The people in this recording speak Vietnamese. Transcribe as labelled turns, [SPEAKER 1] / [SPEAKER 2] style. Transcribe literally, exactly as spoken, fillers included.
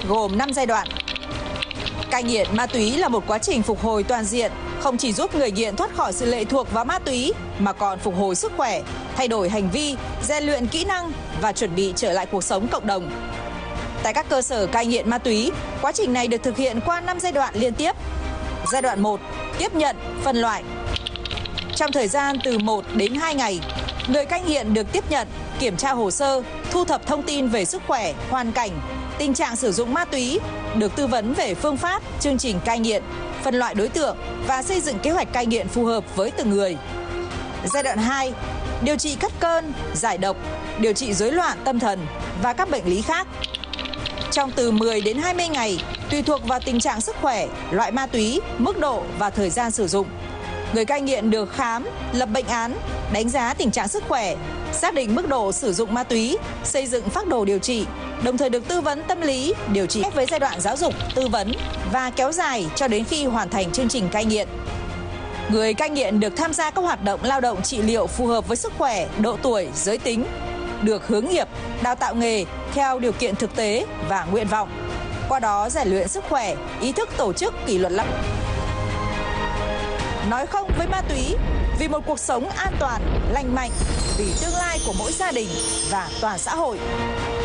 [SPEAKER 1] gồm năm giai đoạn. Cai nghiện ma túy là một quá trình phục hồi toàn diện, không chỉ giúp người nghiện thoát khỏi sự lệ thuộc vào ma túy mà còn phục hồi sức khỏe, thay đổi hành vi, rèn luyện kỹ năng và chuẩn bị trở lại cuộc sống cộng đồng. Tại các cơ sở cai nghiện ma túy, quá trình này được thực hiện qua năm giai đoạn liên tiếp. Giai đoạn một, tiếp nhận, phân loại. Trong thời gian từ một đến hai ngày, người cai nghiện được tiếp nhận, kiểm tra hồ sơ, thu thập thông tin về sức khỏe, hoàn cảnh, tình trạng sử dụng ma túy, được tư vấn về phương pháp, chương trình cai nghiện, phân loại đối tượng và xây dựng kế hoạch cai nghiện phù hợp với từng người. Giai đoạn hai, điều trị cắt cơn, giải độc, điều trị rối loạn tâm thần và các bệnh lý khác. Trong từ mười đến hai mươi ngày, tùy thuộc vào tình trạng sức khỏe, loại ma túy, mức độ và thời gian sử dụng, người cai nghiện được khám, lập bệnh án, đánh giá tình trạng sức khỏe, xác định mức độ sử dụng ma túy, xây dựng phác đồ điều trị, đồng thời được tư vấn tâm lý, điều trị với giai đoạn giáo dục, tư vấn và kéo dài cho đến khi hoàn thành chương trình cai nghiện. Người cai nghiện được tham gia các hoạt động lao động trị liệu phù hợp với sức khỏe, độ tuổi, giới tính, được hướng nghiệp, đào tạo nghề theo điều kiện thực tế và nguyện vọng. Qua đó rèn luyện sức khỏe, ý thức tổ chức kỷ luật lắm. Nói không với ma túy vì một cuộc sống an toàn, lành mạnh, vì tương lai của mỗi gia đình và toàn xã hội.